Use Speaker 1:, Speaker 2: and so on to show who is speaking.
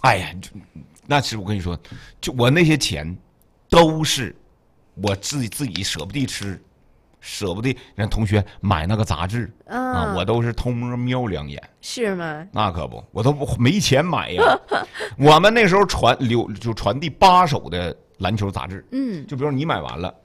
Speaker 1: 哎呀，那是我跟你说，就我那些钱都是我自己舍不得吃，舍不得让同学买那个杂志啊，我都是偷摸瞄2眼。
Speaker 2: 是吗？
Speaker 1: 那可不，我都没钱买呀。我们那时候传递8手的篮球杂志，就比如你买完了，